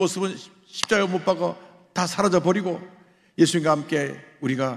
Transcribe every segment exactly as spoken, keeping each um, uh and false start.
모습은 십자가에 못 박아 다 사라져버리고 예수님과 함께 우리가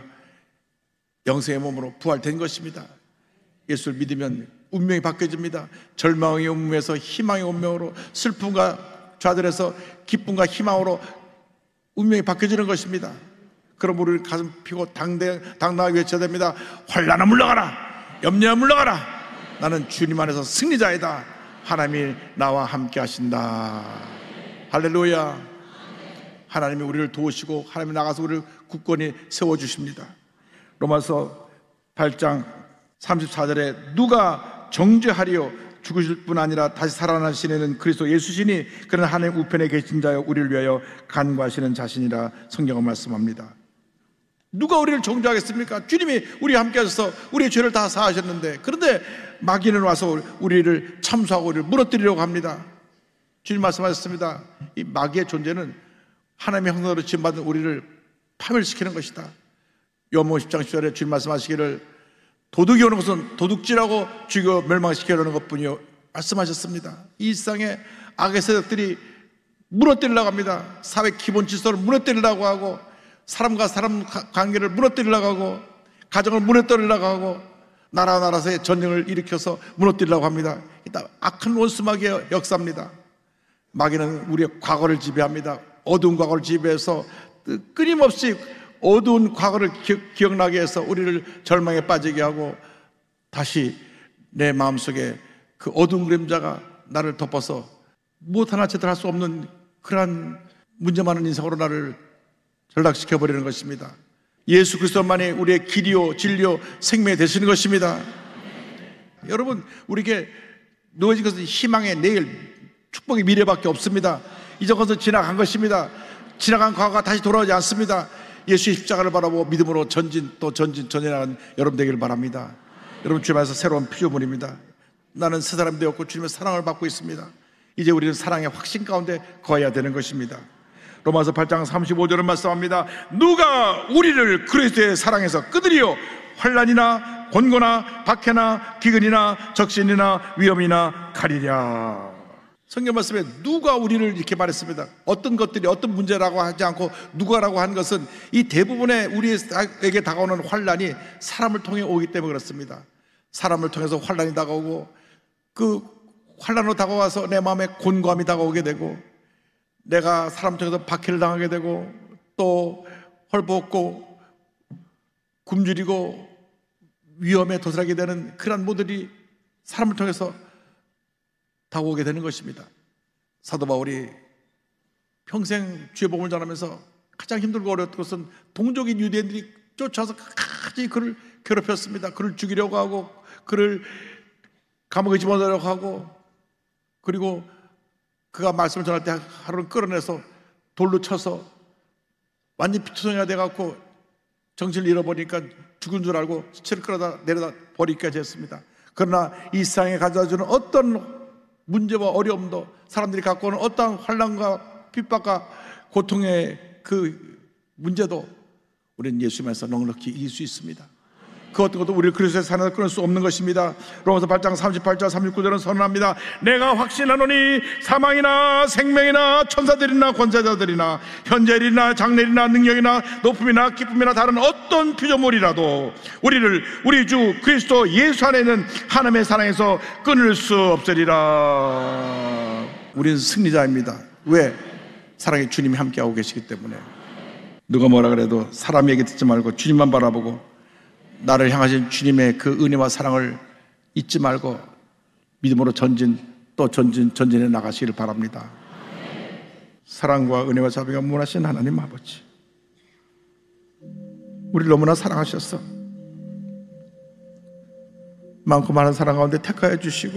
영생의 몸으로 부활된 것입니다. 예수를 믿으면 운명이 바뀌어집니다. 절망의 운명에서 희망의 운명으로, 슬픔과 좌절에서 기쁨과 희망으로 운명이 바뀌어지는 것입니다. 그럼 우리를 가슴 피고 당대, 당당하게 외쳐야 됩니다. 환난아 물러가라, 염려야 물러가라, 나는 주님 안에서 승리자이다. 하나님이 나와 함께 하신다. 할렐루야. 하나님이 우리를 도우시고 하나님이 나가서 우리를 굳건히 세워주십니다. 로마서 팔 장 삼십사 절에 누가 정죄하리요, 죽으실 뿐 아니라 다시 살아나시는 그리스도 예수시니 그는 하나님 우편에 계신 자여 우리를 위하여 간구하시는 자신이라 성경은 말씀합니다. 누가 우리를 정죄하겠습니까? 주님이 우리와 함께 하셔서 우리의 죄를 다 사하셨는데, 그런데 마귀는 와서 우리를 참수하고 우리를 무너뜨리려고 합니다. 주님 말씀하셨습니다. 이 마귀의 존재는 하나님의 형상으로 지음받은 우리를 파멸시키는 것이다. 요한복음 십 장 십 절에 주님 말씀하시기를 도둑이 오는 것은 도둑질하고 죽여 멸망시키려는 것뿐이요 말씀하셨습니다. 이 세상에 악의 세력들이 무너뜨리려고 합니다. 사회 기본 질서를 무너뜨리려고 하고, 사람과 사람 관계를 무너뜨리려고 하고, 가정을 무너뜨리려고 하고, 나라와 나라 사이에 전쟁을 일으켜서 무너뜨리려고 합니다. 일단 악한 원수 마귀의 역사입니다. 마귀는 우리의 과거를 지배합니다. 어두운 과거를 지배해서 끊임없이 어두운 과거를 기, 기억나게 해서 우리를 절망에 빠지게 하고, 다시 내 마음속에 그 어두운 그림자가 나를 덮어서 무엇 하나 제대로 할 수 없는 그러한 문제 많은 인생으로 나를 전락시켜버리는 것입니다. 예수 그리스도만이 우리의 길이요 진리요 생명이 되시는 것입니다. 여러분, 우리에게 놓여진 것은 희망의 내일, 축복의 미래밖에 없습니다. 이전 것은 지나간 것입니다. 지나간 과거가 다시 돌아오지 않습니다. 예수의 십자가를 바라보고 믿음으로 전진 또 전진 전진하는 여러분 되기를 바랍니다. 여러분, 주님 안에서 새로운 피조물입니다. 나는 새 사람이 되었고 주님의 사랑을 받고 있습니다. 이제 우리는 사랑의 확신 가운데 거해야 되는 것입니다. 로마서 팔 장 삼십오 절은 말씀합니다. 누가 우리를 그리스도의 사랑에서 끄드리어 환난이나 권고나 박해나 기근이나 적신이나 위험이나 칼이랴. 성경 말씀에 누가 우리를 이렇게 말했습니다. 어떤 것들이 어떤 문제라고 하지 않고 누가라고 한 것은 이 대부분의 우리에게 다가오는 환난이 사람을 통해 오기 때문에 그렇습니다. 사람을 통해서 환난이 다가오고, 그 환난으로 다가와서 내 마음에 곤고함이 다가오게 되고, 내가 사람 통해서 박해를 당하게 되고, 또 헐벗고 굶주리고 위험에 도달하게 되는 그런 모델이 사람을 통해서 다가오게 되는 것입니다. 사도 바울이 평생 주의 복음을 전하면서 가장 힘들고 어려웠던 것은 동족인 유대인들이 쫓아서 끝까지 그를 괴롭혔습니다. 그를 죽이려고 하고, 그를 감옥에 집어넣으려고 하고, 그리고 그가 말씀을 전할 때 하루는 끌어내서 돌로 쳐서 완전히 피투성이가 돼갖고 정신을 잃어버리니까 죽은 줄 알고 시체를 끌어다 내려다 버리기까지 했습니다. 그러나 이 세상에 가져다주는 어떤 문제와 어려움도, 사람들이 갖고 오는 어떠한 환난과 핍박과 고통의 그 문제도 우리는 예수님에서 넉넉히 이길 수 있습니다. 그 어떤 것도 우리를 그리스도의 사랑에서 끊을 수 없는 것입니다. 로마서 팔 장 삼십팔 절 삼십구 절은 선언합니다. 내가 확신하노니 사망이나 생명이나 천사들이나 권세자들이나 현재일이나 장래일이나 능력이나 높음이나 기쁨이나 다른 어떤 피조물이라도 우리를 우리 주 그리스도 예수 안에 있는 하나님의 사랑에서 끊을 수 없으리라. 우리는 승리자입니다. 왜? 사랑의 주님이 함께하고 계시기 때문에. 누가 뭐라 그래도 사람 얘기 듣지 말고 주님만 바라보고 나를 향하신 주님의 그 은혜와 사랑을 잊지 말고 믿음으로 전진 또 전진 전진해 나가시기를 바랍니다. 사랑과 은혜와 자비가 무한하신 하나님 아버지, 우리를 너무나 사랑하셨어. 많고 많은 사랑 가운데 택하여 주시고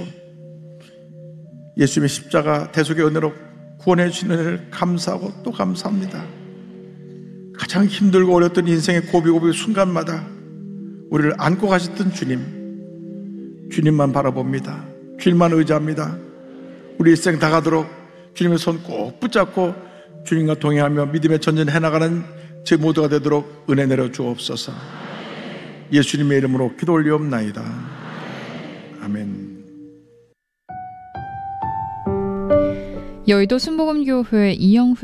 예수님의 십자가 대속의 은혜로 구원해 주시는 은혜를 감사하고 또 감사합니다. 가장 힘들고 어려웠던 인생의 고비고비 순간마다 우리를 안고 가셨던 주님, 주님만 바라봅니다. 주님만 의지합니다. 우리 일생 다 가도록 주님의 손 꼭 붙잡고 주님과 동행하며 믿음의 전진 해나가는 제 모두가 되도록 은혜 내려 주옵소서. 예수님의 이름으로 기도 올리옵나이다. 아멘. 여의도 순복음교회 이영훈